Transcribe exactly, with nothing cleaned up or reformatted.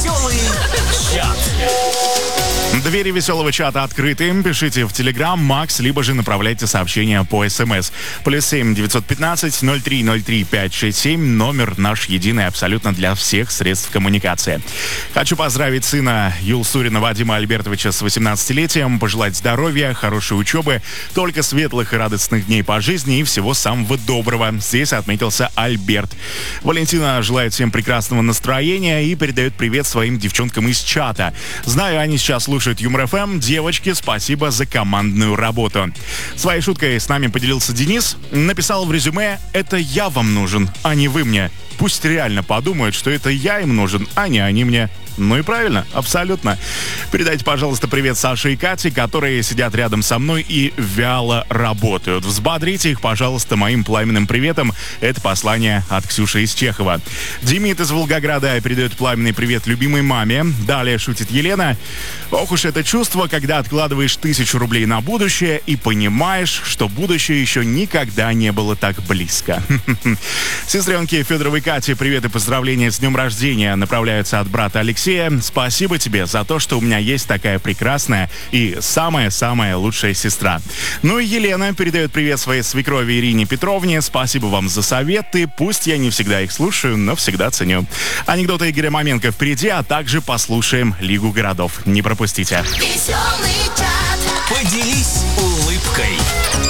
Веселый чат. Двери веселого чата открыты. Пишите в Телеграм, Макс, либо же направляйте сообщения по СМС. Плюс семь девятьсот пятнадцать ноль три ноль три пять шесть семь. Номер наш единый абсолютно для всех средств коммуникации. Хочу поздравить сына Юлсурина Вадима Альбертовича с восемнадцатилетием, пожелать здоровья, хорошей учебы, только светлых и радостных дней по жизни и всего самого доброго. Здесь отметился Альберт. Валентина желает всем прекрасного настроения и передает привет своим девчонкам из чата. Знаю, они сейчас слушают Юмор эф эм. Девочки, спасибо за командную работу. Своей шуткой с нами поделился Денис. Написал в резюме: «Это я вам нужен, а не вы мне». Пусть реально подумают, что это я им нужен, а не они мне. Ну и правильно, абсолютно. Передайте, пожалуйста, привет Саше и Кате, которые сидят рядом со мной и вяло работают. Взбодрите их, пожалуйста, моим пламенным приветом. Это послание от Ксюши из Чехова. Демид из Волгограда передает пламенный привет любимой маме. Далее шутит Елена. Ох уж это чувство, когда откладываешь тысячу рублей на будущее и понимаешь, что будущее еще никогда не было так близко. Сестренки Федоровой Кате привет и поздравления с днем рождения направляются от брата Алексея. Спасибо тебе за то, что у меня есть такая прекрасная и самая-самая лучшая сестра. Ну и Елена передает привет своей свекрови Ирине Петровне. Спасибо вам за советы. Пусть я не всегда их слушаю, но всегда ценю. Анекдоты Игоря Маменко впереди, а также послушаем Лигу городов. Не пропустите. Веселый чат. Поделись улыбкой.